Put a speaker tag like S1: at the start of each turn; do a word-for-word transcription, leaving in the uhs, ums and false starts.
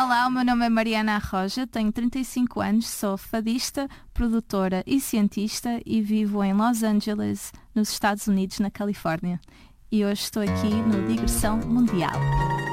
S1: Olá, o meu nome é Mariana Arroja, tenho trinta e cinco anos, sou fadista, produtora e cientista e vivo em Los Angeles, nos Estados Unidos, na Califórnia. E hoje estou aqui no Digressão Mundial.